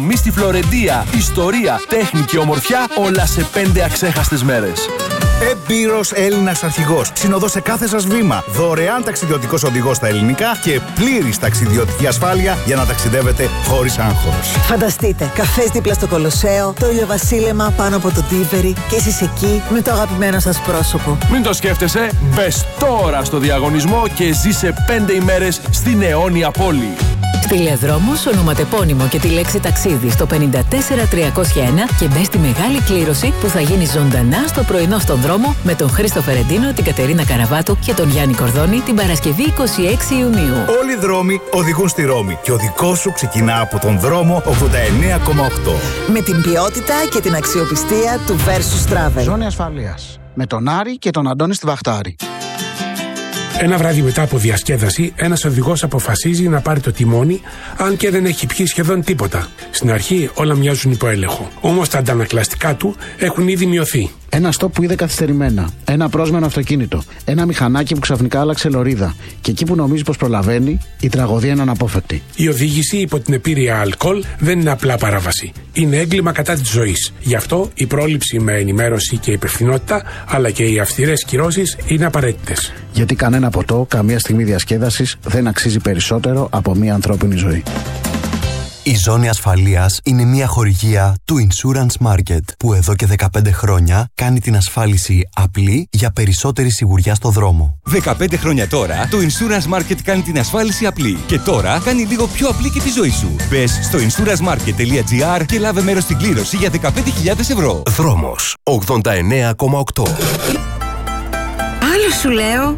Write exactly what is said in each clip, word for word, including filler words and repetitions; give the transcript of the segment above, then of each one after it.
Μη στη Φλωρεντία, ιστορία, τέχνη και ομορφιά, όλα σε πέντε αξέχαστες μέρες. Εμπειρος Έλληνας αρχηγός. Συνοδός σε κάθε σας βήμα. Δωρεάν ταξιδιωτικός οδηγός στα ελληνικά και πλήρης ταξιδιωτική ασφάλεια για να ταξιδεύετε χωρίς άγχος. Φανταστείτε, καφές δίπλα στο Κολοσσέο, το ηλιοβασίλεμα πάνω από το Τίβερι και εσείς εκεί με το αγαπημένο σας πρόσωπο. Μην το σκέφτεσαι, μπες τώρα στο διαγωνισμό και ζήσε πέντε ημέρες στην αιώνια πόλη. Στείλε δρόμος, ονοματεπώνυμο και τη λέξη ταξίδι στο πέντε τέσσερα τριακόσια ένα και μπες στη μεγάλη κλήρωση που θα γίνει ζωντανά στο πρωινό στον δρόμο με τον Χρήστο Φερεντίνο, την Κατερίνα Καραβάτου και τον Γιάννη Κορδόνη την Παρασκευή είκοσι έξι Ιουνίου. Όλοι οι δρόμοι οδηγούν στη Ρώμη και ο δικός σου ξεκινά από τον δρόμο ογδόντα εννέα κόμμα οκτώ. Με την ποιότητα και την αξιοπιστία του Versus Travel. Ζώνη ασφαλείας. Με τον Άρη και τον Αντώνη στη Βαχτάρη. Ένα βράδυ μετά από διασκέδαση, ένας οδηγός αποφασίζει να πάρει το τιμόνι, αν και δεν έχει πιει σχεδόν τίποτα. Στην αρχή όλα μοιάζουν υπό έλεγχο. Όμως τα αντανακλαστικά του έχουν ήδη μειωθεί. Ένα στόπ που είδε καθυστερημένα. Ένα πρόσμενο αυτοκίνητο. Ένα μηχανάκι που ξαφνικά άλλαξε λωρίδα. Και εκεί που νομίζει πως προλαβαίνει, η τραγωδία είναι αναπόφευκτη. Η οδήγηση υπό την επίρρεια αλκοόλ δεν είναι απλά παράβαση. Είναι έγκλημα κατά της ζωής. Γι' αυτό η πρόληψη με ενημέρωση και υπευθυνότητα, αλλά και οι αυστηρές κυρώσεις είναι απαραίτητες. Γιατί κανένα ποτό, καμία στιγμή διασκέδασης δεν αξίζει περισσότερο από μία ανθρώπινη ζωή. Η Ζώνη Ασφαλείας είναι μια χορηγία του Insurance Market που εδώ και δεκαπέντε χρόνια κάνει την ασφάλιση απλή για περισσότερη σιγουριά στο δρόμο. δεκαπέντε χρόνια τώρα το Insurance Market κάνει την ασφάλιση απλή και τώρα κάνει λίγο πιο απλή και τη ζωή σου. Μπες στο insurancemarket τελεία gr και λάβε μέρος στην κλήρωση για δεκαπέντε χιλιάδες ευρώ. Δρόμος ογδόντα εννέα κόμμα οκτώ. Άλλο σου λέω.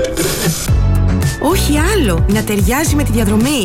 Όχι άλλο, να ταιριάζει με τη διαδρομή.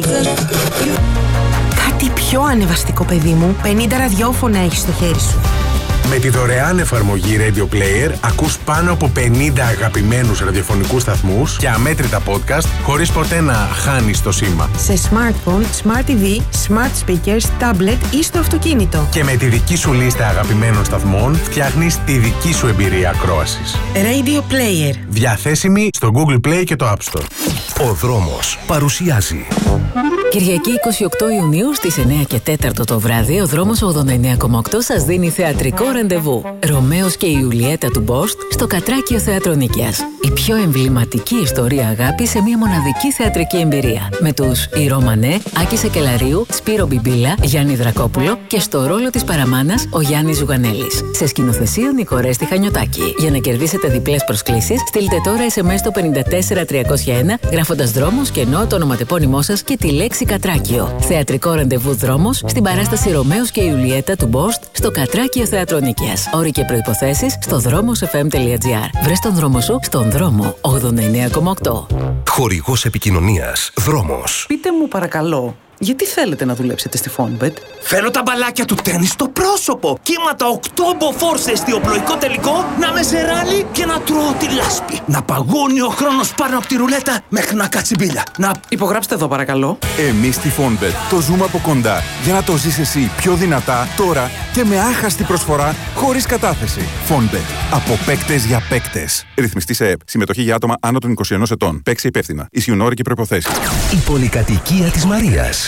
Κάτι πιο ανεβαστικό, παιδί μου. πενήντα ραδιόφωνα έχεις στο χέρι σου. Με τη δωρεάν εφαρμογή Radio Player ακούς πάνω από πενήντα αγαπημένους ραδιοφωνικούς σταθμούς και αμέτρητα podcast χωρίς ποτέ να χάνεις το σήμα. Σε smartphone, smart τι βι, smart speakers, tablet ή στο αυτοκίνητο. Και με τη δική σου λίστα αγαπημένων σταθμών φτιάχνεις τη δική σου εμπειρία ακρόασης. Radio Player. Διαθέσιμη στο Google Play και το App Store. Ο δρόμος παρουσιάζει. Κυριακή είκοσι οκτώ Ιουνίου στις εννέα και τέσσερα το βράδυ, ο δρόμος ογδόντα εννέα κόμμα οκτώ σας δίνει θεατρικό ραντεβού. Ρωμαίος και η Ιουλιέτα του Μπόστ στο Κατράκιο Θέατρο Νίκαιας. Η πιο εμβληματική ιστορία αγάπη σε μια μοναδική θεατρική εμπειρία. Με τους Ηρώ Μανέ, Άκη Σεκελαρίου, Σπύρο Μπιμπίλα, Γιάννη Δρακόπουλο και στο ρόλο της παραμάνας ο Γιάννης Ζουγανέλης. Σε σκηνοθεσία Νικορέστη Χανιωτάκη. Για να κερδίσετε διπλές προσκλήσεις, στείλτε τώρα ες εμ ες στο πέντε τέσσερα τριακόσια ένα γράφοντας δρόμος και ενώ το ονοματεπώνυμό σας και τη λέξη Κατράκιο. Θεατρικό ραντεβού δρόμος στην παράσταση Ρωμαίος και η Ιουλιέτα του Μπόστ στο Κατράκιο Θέατρο Νίκαιας. Όροι και προϋποθέσεις στο δρόμος εφ εμ τελεία τζι άρ. Βρες τον δρόμο σου στον δρόμο ογδόντα εννέα κόμμα οκτώ. Χορηγός επικοινωνίας Δρόμος. Πείτε μου παρακαλώ, γιατί θέλετε να δουλέψετε στη Fonbet? Θέλω τα μπαλάκια του τένις στο πρόσωπο. Κύματα οκτώ μποφόρ σε εστιοπλοϊκό τελικό, να με σε ράλι και να τρώω τη λάσπη. Να παγώνει ο χρόνος πάνω από τη ρουλέτα μέχρι να κάτσει μπίλια. Να... Υπογράψτε εδώ παρακαλώ. Εμείς στη Fonbet το ζούμε από κοντά για να το ζεις εσύ πιο δυνατά τώρα και με άχαστη προσφορά χωρίς κατάθεση. Fonbet. Από παίκτες για παίκτες. Ρυθμιστή σε ΕΠ. Συμμετοχή για άτομα άνω των είκοσι ενός ετών. Παίξει υπεύθυνα. Ισχύουν όροι και προϋποθέσεις. Η πολυκατοικία της Μαρίας.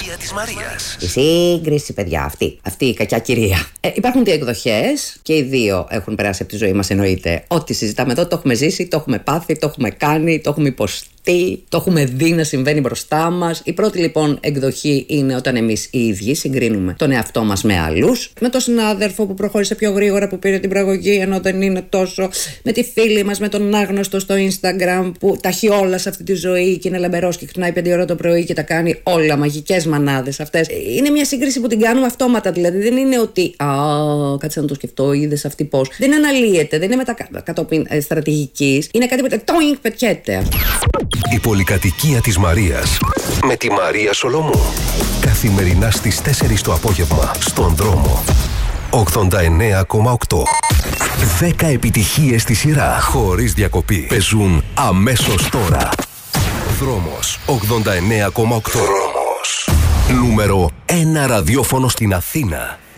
Η σύγκριση, παιδιά, αυτή, αυτή η κακιά κυρία. Ε, υπάρχουν δύο εκδοχές και οι δύο έχουν περάσει από τη ζωή μας, εννοείται. Ό,τι συζητάμε εδώ το έχουμε ζήσει, το έχουμε πάθει, το έχουμε κάνει, το έχουμε υποστεί, το έχουμε δει να συμβαίνει μπροστά μας. Η πρώτη λοιπόν εκδοχή είναι όταν εμείς οι ίδιοι συγκρίνουμε τον εαυτό μας με άλλους. Με τον συνάδελφο που προχώρησε πιο γρήγορα, που πήρε την πραγωγή ενώ δεν είναι τόσο. Με τη φίλη μας, με τον άγνωστο στο Instagram που τα έχει όλα σε αυτή τη ζωή και είναι λαμπερός και ξυπνάει πέντε ώρα το πρωί και τα κάνει όλα. Μαγικές μανάδες αυτές. Είναι μια σύγκριση που την κάνουμε αυτόματα. Δηλαδή δεν είναι ότι. Α, κάτσε να το σκεφτώ, είδες αυτή πώς. Δεν αναλύεται, δεν είναι μετα... κατόπιν ε, στρατηγικής. Είναι κάτι που. Τόινγκ, πετιέται. Η πολυκατοικία της Μαρίας με τη Μαρία Σολομού. Καθημερινά στις τέσσερις το απόγευμα στον δρόμο ογδόντα εννέα κόμμα οκτώ. δέκα επιτυχίες στη σειρά χωρίς διακοπή παίζουν αμέσως τώρα. Δρόμος ογδόντα εννέα κόμμα οκτώ. Δρόμος. Νούμερο ένα ραδιόφωνο στην Αθήνα.